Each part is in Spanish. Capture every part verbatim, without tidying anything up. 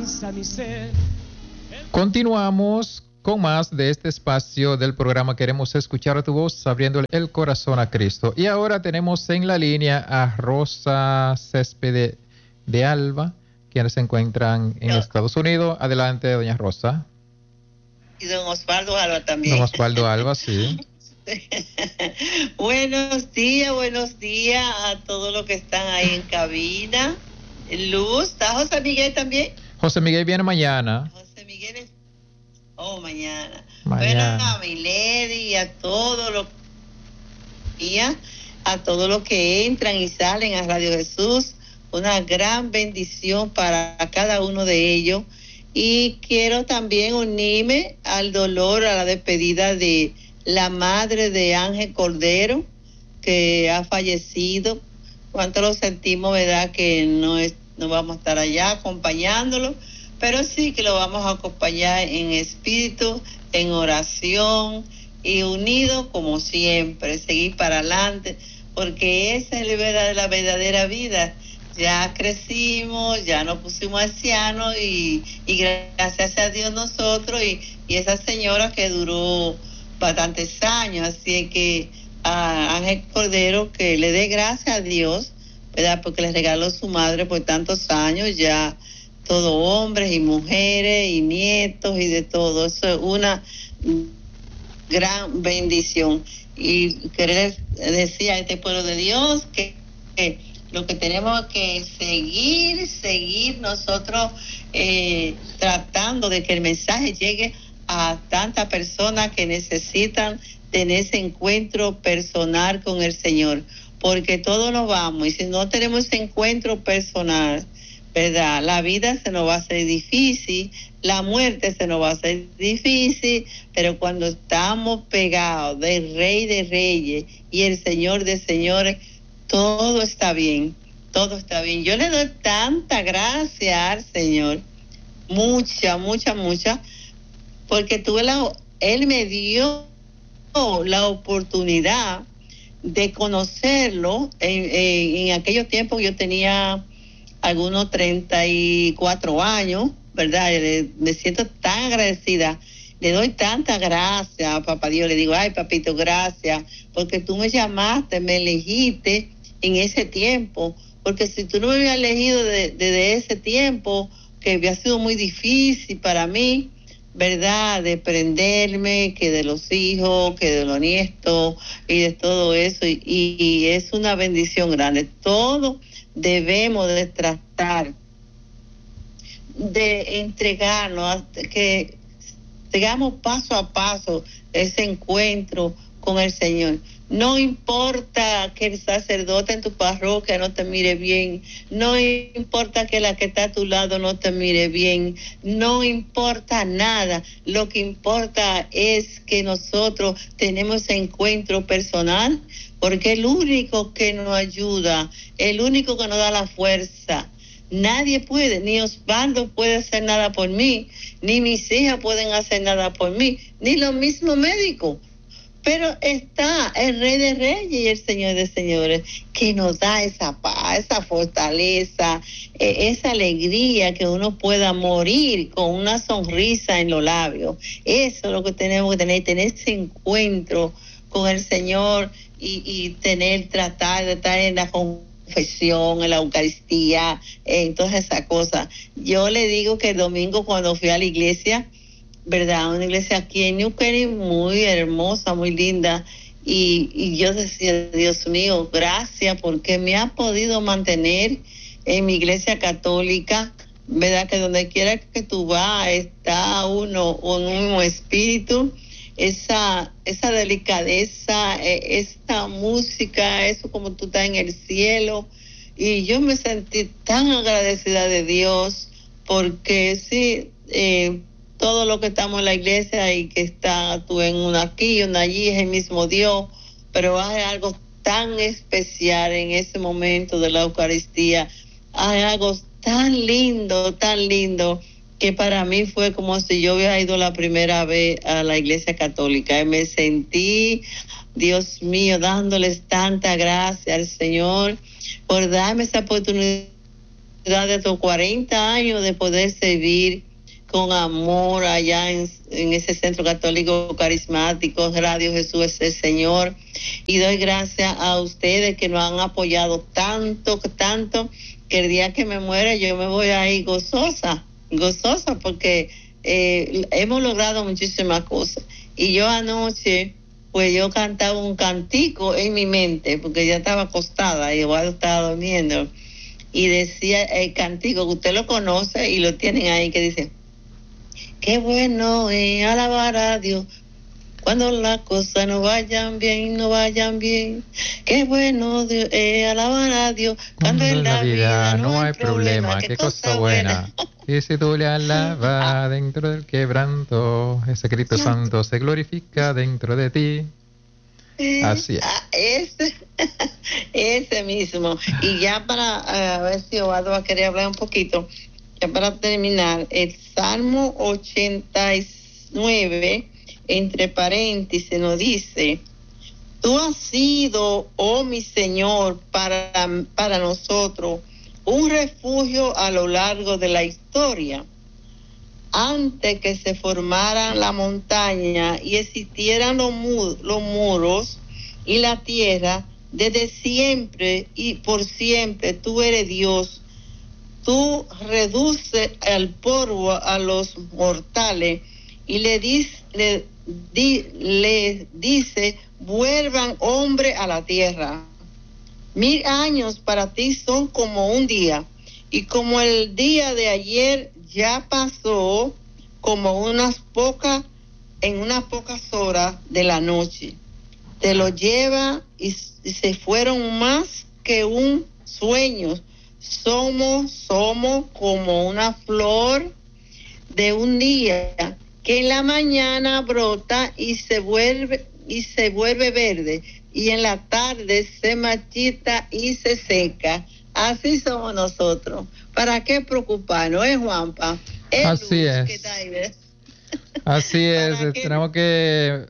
cansa mi sed. Continuamos con más de este espacio del programa Queremos Escuchar tu Voz, abriendo el corazón a Cristo. Y ahora tenemos en la línea a Rosa Céspedes de Alba, quienes se encuentran en no. Estados Unidos. Adelante, doña Rosa. Y don Osvaldo Alba también. Don Osvaldo Alba, sí. Buenos días, buenos días a todos los que están ahí en cabina. Luz, ¿está José Miguel también? José Miguel viene mañana. José Miguel es... Oh, mañana. Mañana. Bueno, a Milady y a todos los a todos los que entran y salen a Radio Jesús, una gran bendición para cada uno de ellos. Y quiero también unirme al dolor, a la despedida de la madre de Ángel Cordero, que ha fallecido. Cuánto lo sentimos, ¿verdad? Que no, es, no vamos a estar allá acompañándolo, pero sí que lo vamos a acompañar en espíritu, en oración y unidos como siempre, seguir para adelante, porque esa es la verdad, la verdadera vida. Ya crecimos, ya nos pusimos ancianos y, y gracias a Dios nosotros y, y esa señora que duró bastantes años, así que a Ángel Cordero que le dé gracias a Dios, ¿verdad? Porque le regaló su madre por tantos años, ya todos hombres y mujeres y nietos y de todo. Eso es una gran bendición. Y querer decir a este pueblo de Dios que, que lo que tenemos que seguir, seguir nosotros eh, tratando de que el mensaje llegue a tantas personas que necesitan tener ese encuentro personal con el Señor, porque todos nos vamos y si no tenemos ese encuentro personal, ¿verdad? La vida se nos va a hacer difícil, la muerte se nos va a hacer difícil, pero cuando estamos pegados del Rey de Reyes y el Señor de Señores, todo está bien, todo está bien. Yo le doy tanta gracia al Señor, mucha, mucha, mucha, porque tuve la, Él me dio la oportunidad de conocerlo en, en, en aquellos tiempos. Yo tenía algunos treinta y cuatro años, ¿verdad? Me siento tan agradecida, le doy tanta gracias a papá Dios, le digo, ay papito, gracias, porque tú me llamaste, me elegiste en ese tiempo, porque si tú no me hubieras elegido desde de, de ese tiempo, que había sido muy difícil para mí, ¿verdad? De prenderme, que de los hijos, que de los nietos y de todo eso, y, y es una bendición grande. Todo debemos de tratar de entregarnos, que sigamos paso a paso ese encuentro con el Señor. No importa que el sacerdote en tu parroquia no te mire bien, no importa que la que está a tu lado no te mire bien, no importa nada. Lo que importa es que nosotros tenemos ese encuentro personal, porque el único que nos ayuda, el único que nos da la fuerza, nadie puede, ni Osvaldo puede hacer nada por mí, ni mis hijas pueden hacer nada por mí, ni los mismos médicos. Pero está el Rey de Reyes y el Señor de Señores, que nos da esa paz, esa fortaleza, eh, esa alegría, que uno pueda morir con una sonrisa en los labios. Eso es lo que tenemos que tener, tener ese encuentro con el Señor y, y tener, tratar de estar en la confesión, en la Eucaristía, en todas esas cosas. Yo le digo que el domingo cuando fui a la iglesia, ¿verdad? Una iglesia aquí en New Kenny muy hermosa, muy linda. Y, y yo decía, Dios mío, gracias porque me ha podido mantener en mi iglesia católica, ¿verdad? Que donde quiera que tú vas está uno, un mismo espíritu, esa, esa delicadeza, esta música, eso como tú estás en el cielo. Y yo me sentí tan agradecida de Dios porque sí, eh, todo lo que estamos en la iglesia y que está tú en una aquí y una allí es el mismo Dios, pero hay algo tan especial en ese momento de la Eucaristía, hay algo tan lindo, tan lindo, que para mí fue como si yo hubiera ido la primera vez a la iglesia católica y me sentí, Dios mío, dándoles tanta gracia al Señor por darme esa oportunidad de estos cuarenta años de poder servir con amor allá en, en ese centro católico carismático, Radio Jesús es el Señor. Y doy gracias a ustedes que nos han apoyado tanto, tanto, que el día que me muera yo me voy a ir gozosa, gozosa, porque eh, hemos logrado muchísimas cosas. Y yo anoche, pues yo cantaba un cantico en mi mente, porque ya estaba acostada y igual estaba durmiendo. Y decía el cantico, que usted lo conoce y lo tienen ahí, que dice: qué bueno es alabar a Dios cuando las cosas no vayan bien, no vayan bien. Qué bueno es eh, alabar a Dios cuando, cuando en la vida, vida no, no hay problema. problema. Qué, qué cosa buena. buena. Y si tú le alabas dentro del quebranto, ese Cristo Santo se glorifica dentro de ti. Así es. Ah, ese, ese mismo. Y ya para uh, a ver si Obado va a querer hablar un poquito, ya para terminar, el Salmo ochenta y nueve, entre paréntesis, nos dice: tú has sido, oh mi Señor, para, para nosotros un refugio a lo largo de la historia. Antes que se formaran la montaña y existieran los, mur, los muros y la tierra, desde siempre y por siempre tú eres Dios. Tú reduces al polvo a los mortales y le, dis, le, di, le dice: vuelvan hombre a la tierra. Mil años para ti son como un día, y como el día de ayer ya pasó, como unas pocas, en unas pocas horas de la noche. Te lo lleva y, y se fueron más que un sueño. Somos, somos como una flor de un día que en la mañana brota y se vuelve y se vuelve verde, y en la tarde se marchita y se seca. Así somos nosotros. ¿Para qué preocuparnos, eh, Juanpa? Es Así es. Que está ahí, ¿ves? Así es. Que... Tenemos que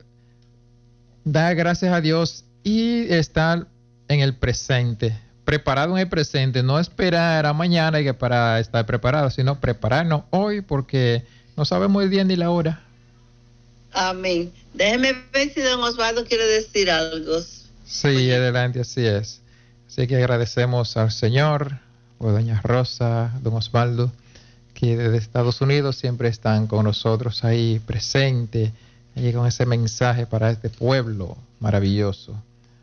dar gracias a Dios y estar en el presente, preparado en el presente, no esperar a mañana y para estar preparado, sino prepararnos hoy, porque no sabemos el día ni la hora. Amén. Déjeme ver si don Osvaldo quiere decir algo. Sí, Oye. adelante, así es. Así que agradecemos al Señor, o doña Rosa, don Osvaldo, que desde Estados Unidos siempre están con nosotros ahí presente, ahí con ese mensaje para este pueblo maravilloso.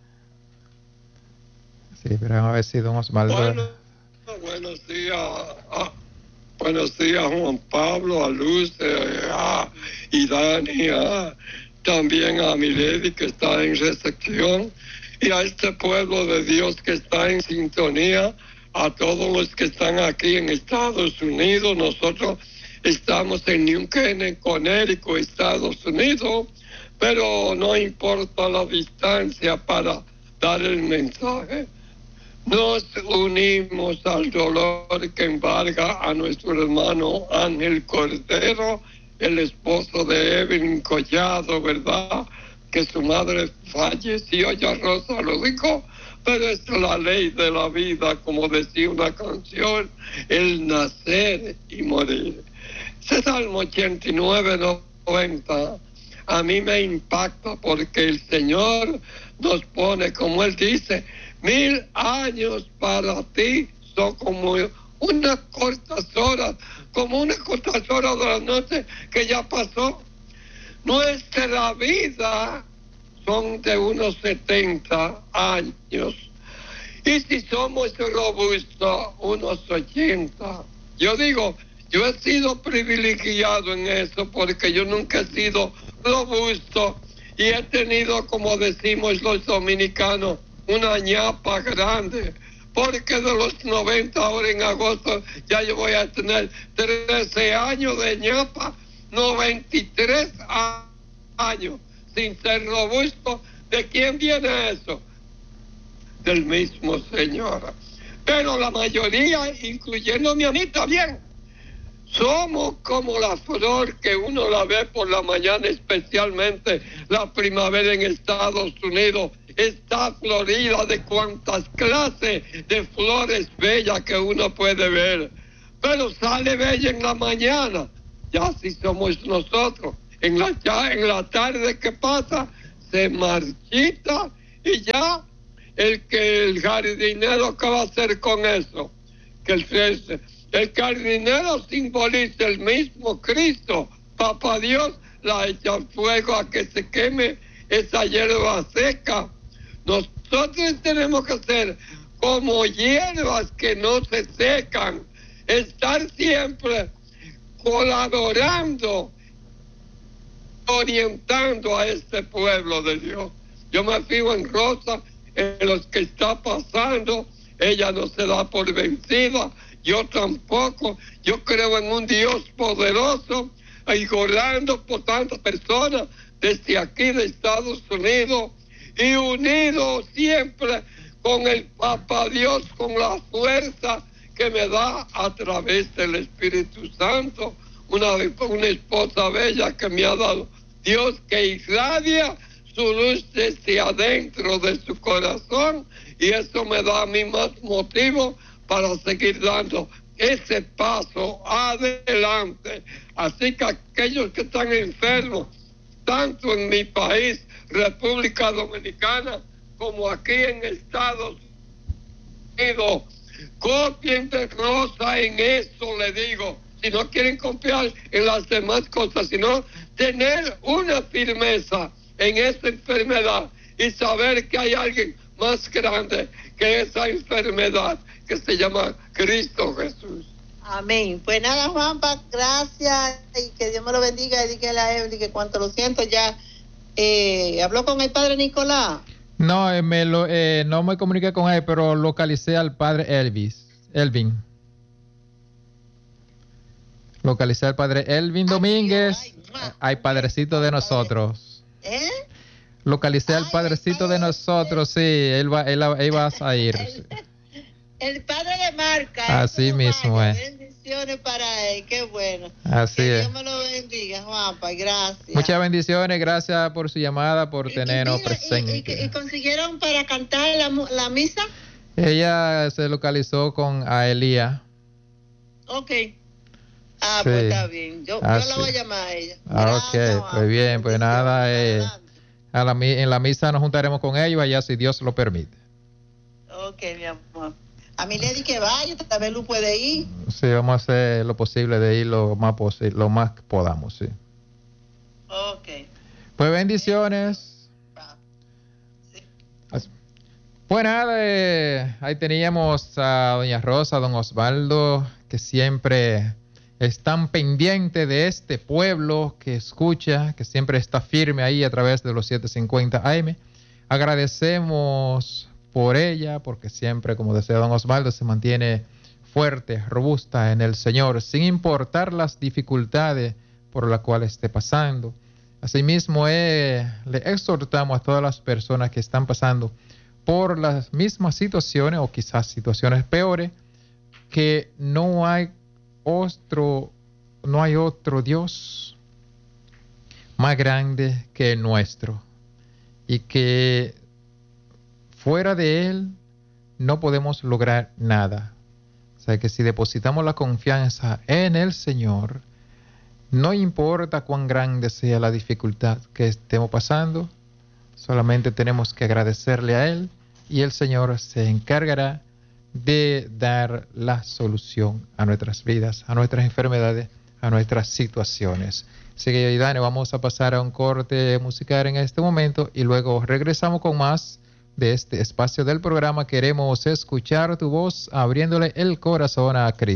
Sí, pero vamos a ver si don Osvaldo... Bueno, buenos días, ah, buenos días Juan Pablo, a Luz, eh, ah, y Dani, ah, también a Milady que está en recepción, y a este pueblo de Dios que está en sintonía, a todos los que están aquí en Estados Unidos. Nosotros estamos en New Canaan, Connecticut, Estados Unidos, pero no importa la distancia para dar el mensaje. Nos unimos al dolor que embarga a nuestro hermano Ángel Cordero, el esposo de Evelyn Collado, ¿verdad? Que su madre falleció, ya Rosa lo dijo, pero es la ley de la vida, como decía una canción, el nacer y morir. Ese Salmo ochenta y nueve, noventa, a mí me impacta porque el Señor nos pone, como Él dice, mil años para ti son como unas cortas horas, como unas cortas horas de la noche que ya pasó. Nuestra vida son de unos setenta años. Y si somos robustos, unos ochenta. Yo digo, yo he sido privilegiado en eso porque yo nunca he sido robusto y he tenido, como decimos los dominicanos, una ñapa grande. Porque de los noventa ahora en agosto ya yo voy a tener trece años de ñapa, noventa y tres años sin ser robusto. ¿De quién viene eso? Del mismo Señor. Pero la mayoría, incluyéndome a mí también, Somos como la flor que uno la ve por la mañana, especialmente la primavera en Estados Unidos. Está florida de cuantas clases de flores bellas que uno puede ver. Pero sale bella en la mañana. Ya así somos nosotros. En la, ya en la tarde que pasa, se marchita y ya el que el jardinero, ¿qué va a hacer con eso? Que el, el jardinero simboliza el mismo Cristo. Papá Dios la echa al fuego a que se queme esa hierba seca. Nosotros tenemos que ser como hierbas que no se secan, estar siempre colaborando, orientando a este pueblo de Dios. Yo me fijo en Rosa, en los que está pasando. Ella no se da por vencida, yo tampoco. Yo creo en un Dios poderoso y orando por tantas personas desde aquí de Estados Unidos y unidos siempre con el Papa Dios, con la fuerza que me da a través del Espíritu Santo, una, una esposa bella que me ha dado Dios, que irradia su luz desde adentro de su corazón, y eso me da a mí más motivo para seguir dando ese paso adelante. Así que aquellos que están enfermos, tanto en mi país, República Dominicana, como aquí en Estados Unidos, copien de Rosa en eso, le digo. Si no quieren confiar en las demás cosas, sino tener una firmeza en esa enfermedad y saber que hay alguien más grande que esa enfermedad, que se llama Cristo Jesús. Amén. Pues nada, Juanpa, gracias y que Dios me lo bendiga. Y dígale a Evelyn que cuanto lo siento ya eh, habló con el padre Nicolás. No, eh, me lo, eh, no me comuniqué con él, pero localicé al padre Elvis, Elvin. Localicé al padre Elvin Domínguez, ay, ay, ay, padrecito de nosotros. ¿Eh? Localicé al padrecito de nosotros, sí, él va, él, él va a ir. El, el padre de Marca. Así mismo es. Bendiciones para él, qué bueno. Así que es. Dios me lo bendiga, Juanpa, gracias. Muchas bendiciones, gracias por su llamada, por tenernos presente. Y, y, y consiguieron para cantar la, la misa? Ella se localizó con Aelía. Ok. Ah, sí. Pues está bien. Yo, ah, yo la sí. voy a llamar a ella. Ah, gracias, ok, Juanpa. Pues bien, pues nada, eh, a la, en la misa nos juntaremos con ellos allá si Dios lo permite. Ok, mi amor. A mí le di que vaya, tal vez Lu puede ir. Sí, vamos a hacer lo posible de ir lo más posible, lo más que podamos, sí. Ok. Pues bendiciones. Sí. Pues nada, eh, ahí teníamos a doña Rosa, don Osvaldo, que siempre están pendientes de este pueblo que escucha, que siempre está firme ahí a través de los setecientos cincuenta A M. Agradecemos por ella, porque siempre, como decía don Osvaldo, se mantiene fuerte, robusta en el Señor, sin importar las dificultades por las cuales esté pasando. Asimismo, eh, le exhortamos a todas las personas que están pasando por las mismas situaciones o quizás situaciones peores, que no hay otro, no hay otro Dios más grande que el nuestro, y que fuera de Él no podemos lograr nada. O sea que si depositamos la confianza en el Señor, no importa cuán grande sea la dificultad que estemos pasando, solamente tenemos que agradecerle a Él y el Señor se encargará de dar la solución a nuestras vidas, a nuestras enfermedades, a nuestras situaciones. Así que, Dani, vamos a pasar a un corte musical en este momento y luego regresamos con más de este espacio del programa. Queremos escuchar tu voz, abriéndole el corazón a Cristo.